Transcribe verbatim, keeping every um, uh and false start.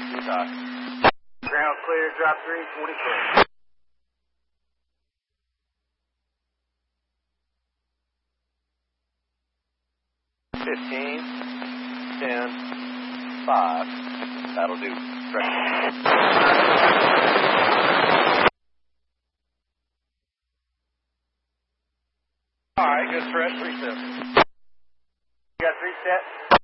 Too high. Ground clear, drop three, twenty-four. Fifteen, ten, five. That'll do. Correct. All right, good stretch. Reset. You got three sets?